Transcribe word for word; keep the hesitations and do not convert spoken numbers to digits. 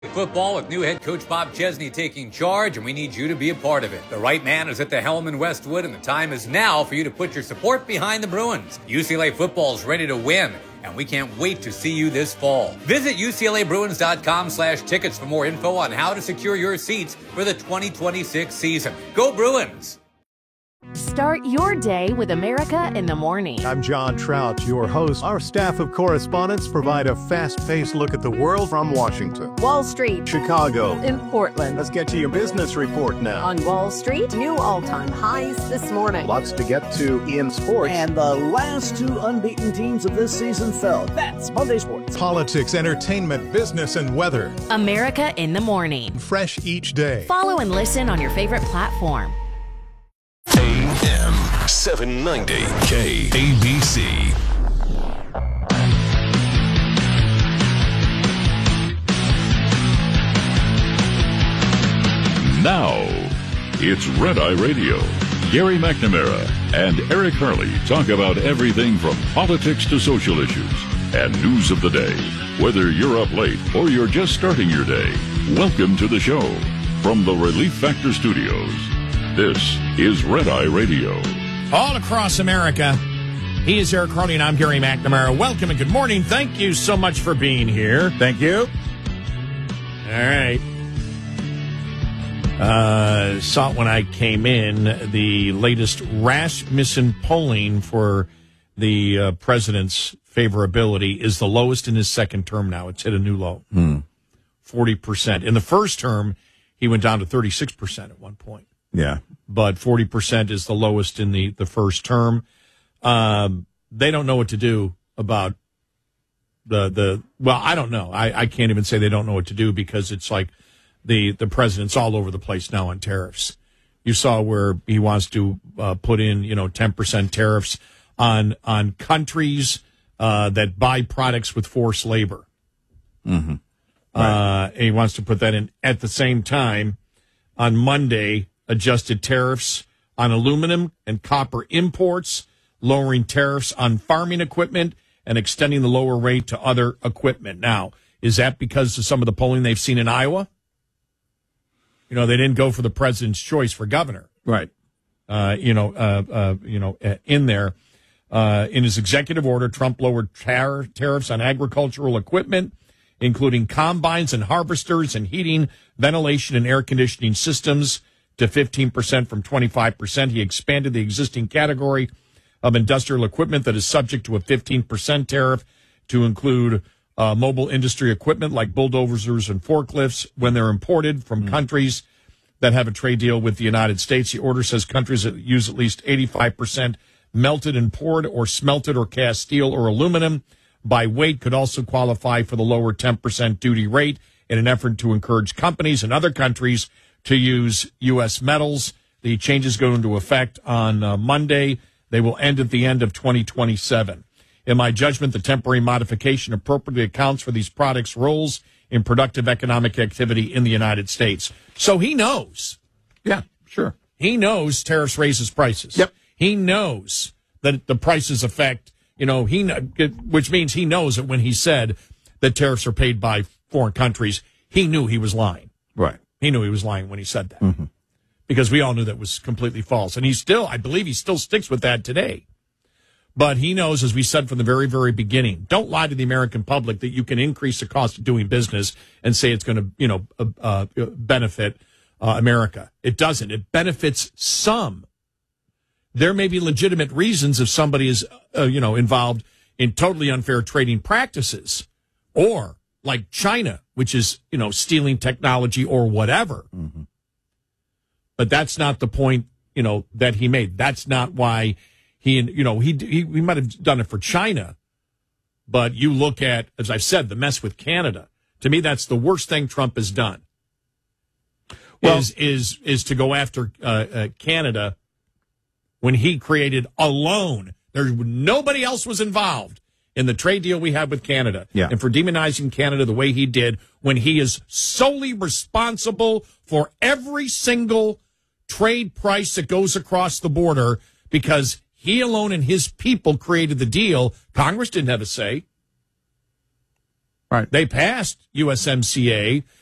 Football with new head coach Bob Chesney taking charge, and we need you to be a part of it. The right man is at the helm in Westwood, and the time is now for you to put your support behind the Bruins. U C L A football is ready to win, and we can't wait to see you this fall. Visit U C L A Bruins dot com slash tickets for more info on how to secure your seats for the twenty twenty-six season. Go Bruins! Start your day with America in the Morning. I'm John Trout, your host. Our staff of correspondents provide a fast-paced look at the world from Washington, Wall Street, Chicago, and Portland. Let's get to your business report now. On Wall Street, new all-time highs this morning. Lots to get to in sports. And the last two unbeaten teams of this season fell. That's Monday Sports. Politics, entertainment, business, and weather. America in the Morning. Fresh each day. Follow and listen on your favorite platform. A M seven ninety K A B C. Now, it's Red Eye Radio. Gary McNamara and Eric Harley talk about everything from politics to social issues and news of the day. Whether you're up late or you're just starting your day, welcome to the show from the Relief Factor Studios. This is Red Eye Radio. All across America, he is Eric Harley and I'm Gary McNamara. Welcome and good morning. Thank you so much for being here. Thank you. All right. Uh, saw it when I came in, the latest Rasmussen polling for the uh, president's favorability is the lowest in his second term now. It's hit a new low, hmm. forty percent. In the first term, he went down to thirty-six percent at one point. Yeah. But forty percent is the lowest in the, the first term. Um, they don't know what to do about the, the well, I don't know. I, I can't even say they don't know what to do because it's like the, the president's all over the place now on tariffs. You saw where he wants to uh, put in, you know, ten percent tariffs on on countries uh, that buy products with forced labor. Mm-hmm. Right. Uh, and he wants to put that in at the same time on Monday. Adjusted tariffs on aluminum and copper imports, lowering tariffs on farming equipment, and extending the lower rate to other equipment. Now, is that because of some of the polling they've seen in Iowa? You know, they didn't go for the president's choice for governor. Right. Uh, you know, uh, uh, you know, uh, in there. Uh, in his executive order, Trump lowered tar- tariffs on agricultural equipment, including combines and harvesters and heating, ventilation, and air conditioning systems, to fifteen percent from twenty-five percent. He expanded the existing category of industrial equipment that is subject to a fifteen percent tariff to include uh, mobile industry equipment like bulldozers and forklifts when they're imported from mm. countries that have a trade deal with the United States. The order says countries that use at least eighty-five percent melted and poured or smelted or cast steel or aluminum by weight could also qualify for the lower ten percent duty rate in an effort to encourage companies in other countries to use U S metals. The changes go into effect on uh, Monday. They will end at the end of twenty twenty-seven. In my judgment, the temporary modification appropriately accounts for these products' roles in productive economic activity in the United States. So he knows. Yeah, sure. He knows tariffs raises prices. Yep. He knows that the prices affect, you know, he which means he knows that when he said that tariffs are paid by foreign countries, he knew he was lying. Right. He knew he was lying when he said that mm-hmm. because we all knew that was completely false. And he still, I believe he still sticks with that today. But he knows, as we said from the very, very beginning, don't lie to the American public that you can increase the cost of doing business and say it's going to, you know, uh, uh, benefit uh, America. It doesn't. It benefits some. There may be legitimate reasons if somebody is, uh, you know, involved in totally unfair trading practices or like China, which is, you know, stealing technology or whatever. Mm-hmm. But that's not the point, you know, that he made. That's not why he, you know, he, he, he might have done it for China. But you look at, as I've said, the mess with Canada. To me, that's the worst thing Trump has done. Well, is, is, is to go after uh, uh, Canada when he created alone. There, nobody else was involved in the trade deal we had with Canada. Yeah. And for demonizing Canada the way he did when he is solely responsible for every single trade price that goes across the border because he alone and his people created the deal. Congress didn't have a say. Right. They passed U S M C A